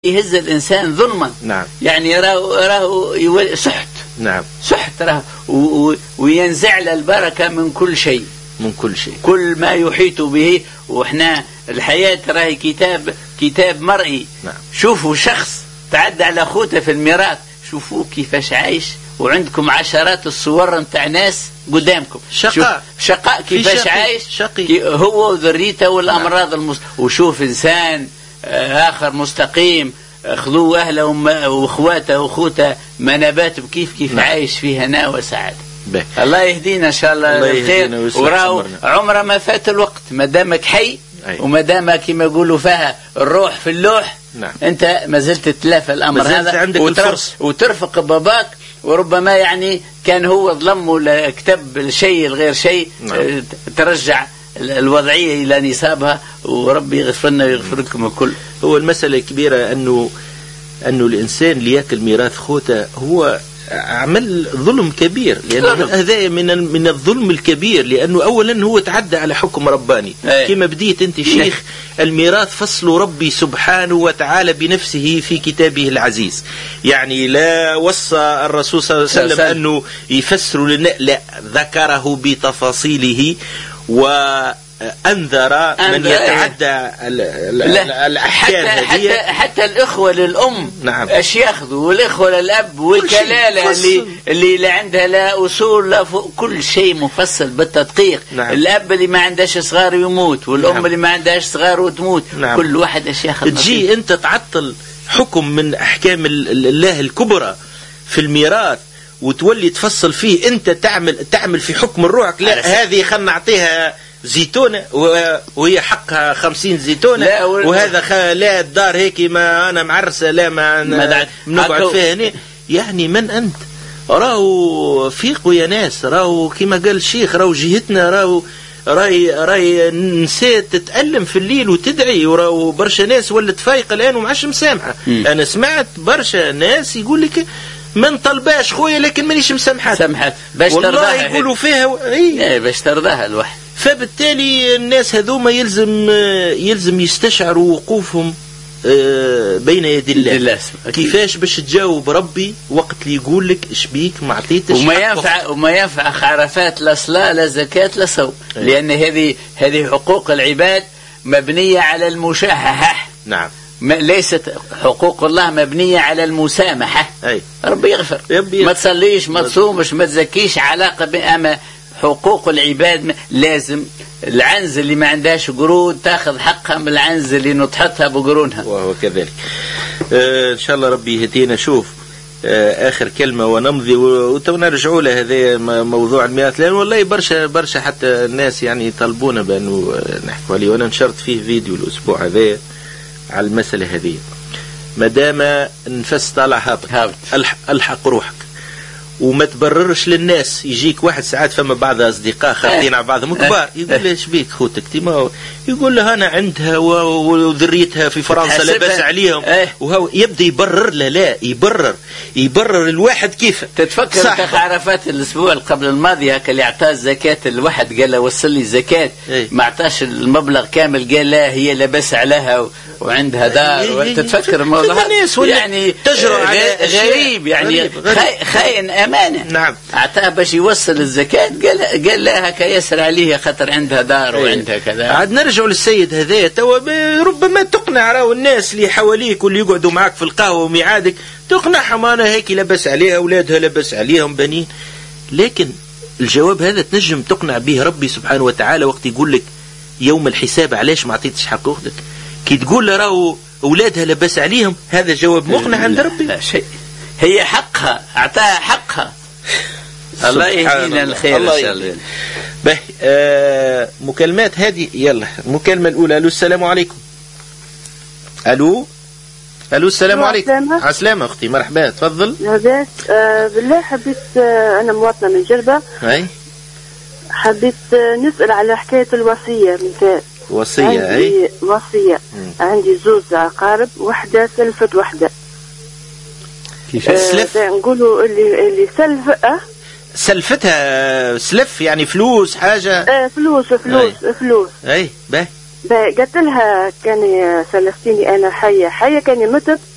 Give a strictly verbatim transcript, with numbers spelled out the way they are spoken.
يهز الإنسان ظلما. نعم. يعني راه راه سحت. نعم. سحت راه وينزع له البركة من كل شيء. من كل شيء. كل ما يحيط به. وإحنا الحياة راهي كتاب كتاب مرئي. نعم. شوفوا شخص تعدى على أخوته في الميراث، شوفوا كيفاش عايش، وعندكم عشرات الصور متاع ناس قدامكم. شقاء. شقاء كيفاش عايش. شقي. هو وذريته والأمراض. نعم. المس... وشوف إنسان آخر مستقيم، خذوه أهله وأخواته وأخوته منابات بكيف كيف. نعم. عايش في هناء وسعادة. به. الله يهدينا إن شاء الله الخير. وراه عمره ما فات الوقت ما دامك حي. أي. وما دامك كما يقولوا فيها الروح في اللوح. نعم. أنت ما زلت تتلافى الأمر هذا وترف... وترفق باباك. وربما يعني كان هو ظلم ولا كتب الشيء الغير شيء. نعم. ترجع الوضعية إلى نصابها، وربي يغفر لنا ويغفر لكم الكل. هو المسألة كبيرة أنه أنه الإنسان اللي يأكل ميراث خوته هو عمل ظلم كبير، لأن هذا من من الظلم الكبير، لأنه أولا هو تعدى على حكم رباني. أيه. كما بديت أنت شيخ، الميراث فصل ربي سبحانه وتعالى بنفسه في كتابه العزيز. يعني لا وصى الرسول صلى الله عليه وسلم أنه يفسر لنا، لا، ذكره بتفاصيله وأنذر من يتعدى الأحكام. حتى, حتى, حتى الإخوة للأم. نعم. ايش ياخذوا، والإخوة للأب والكلالة اللي اللي لا عندها لا أصول لا فوق، كل شيء مفصل بالتدقيق. نعم. الأب اللي ما عندهاش صغار يموت، والأم. نعم. اللي ما عندهاش صغار وتموت. نعم. كل واحد ايش ياخذ. تجي أنت تعطل حكم من أحكام الله الكبرى في الميراث وتولي تفصل فيه، أنت تعمل تعمل في حكم الروح. لا، هذه خلنا نعطيها زيتونة وهي حقها خمسين زيتونة، لا وهذا خ... لا الدار هيك ما أنا معرسة، لا ما أنا نقعد فيها هنا. يعني من أنت؟ راهو فيقوا يا ناس، راهو كما قال الشيخ، راهو جهتنا، راهو راي راي نسيت تتألم في الليل وتدعي، وراهو برشا ناس ولت فايقة الآن ومعش مسامحة. م. أنا سمعت برشا ناس يقول لك من طلباش خويا لكن مانيش مسامحات. سامحات باش ترضاها. والله يقولوا فيها و... اي باش ترضاها الواحد. فبالتالي الناس هذوما يلزم يلزم يستشعروا وقوفهم بين يدي الله. الله كيفاش باش تجاوب ربي وقت اللي يقول لك ايش بيك ما عطيتش. وما ينفع وما ينفع عرفات لا صلاة لا زكاة لا صوم. لأن هذه هذه حقوق العباد مبنية على المشاحة. نعم. ليست حقوق الله مبنية على المسامحة. أي. ربي يغفر. يغفر. ما تصليش ما تصومش ما تزكيش علاقة بأما حقوق العباد. لازم العنز اللي ما عندهاش قرون تاخذ حقها من العنز اللي نطحتها بقرونها. وهو كذلك. آه إن شاء الله ربي يهدينا. شوف آه آخر كلمة ونمضي وتنرجعوا له. هذا موضوع المئات، لأن والله برشا برشا حتى الناس يعني يطلبونا بأنه نحكوا عليه، وأنا نشرت فيه فيديو الأسبوع هذا على المسألة هذه. مادام نفس طالع هابط الحق, الحق روحك وما تبررش للناس. يجيك واحد ساعات فما بعض أصدقاء خاطين على بعضهم كبار، يقول له ايش بيك خوتك تيما، يقول له أنا عندها وذريتها في فرنسا لا بأس عليهم، وهو يبدأ يبرر له. لا، يبرر يبرر الواحد كيف. تتفكر انت عرفات الأسبوع قبل الماضي هكا اللي اعطاه الزكاة، الواحد قال له وصل لي الزكاة ما اعطاش المبلغ كامل، قال لا هي لا بأس عليها وعندها دار. تتفكر الموضوع يعني تجرؤ على غريب يعني خاين أمانة. نعم. أعطاه باش يوصل الزكاة، قال قال لها هكا يسر عليه خاطر عندها دار وعندها كذا. عاد نرجع للسيد هذايا توا ربما تقنع راهو الناس اللي حواليك واللي يقعدوا معك في القهوة وميعادك، تقنعهم أنا هيك لبس عليها أولادها لبس عليهم بنين. لكن الجواب هذا تنجم تقنع به ربي سبحانه وتعالى وقت يقول لك يوم الحساب علاش ما عطيتش حق أختك. كي تقول له راهو أولادها لبس عليهم، هذا جواب مقنع عند ربي. لا شيء، هي حقها أعطاها حقها. الله يهدينا الخير إن شاء الله. به آه مكالمات هذه. يلا المكالمة الأولى. ألو السلام عليكم. ألو ألو السلام عليكم. عسلامة أختي، مرحبا، تفضل. لاباس. آه بالله حبيت، آه أنا مواطنة من جربة. أي. حبيت آه نسأل على حكاية الوصية. مثال وصية. أي وصية. مم. عندي زوز عقارب، وحدة سلفت وحدة. كيف سلف؟ آه نقولوا اللي اللي سلف أه سلفتها سلف يعني فلوس حاجة. آه فلوس فلوس أي. فلوس. أي. به قلت لها كان سلفتيني أنا حية حية كان متت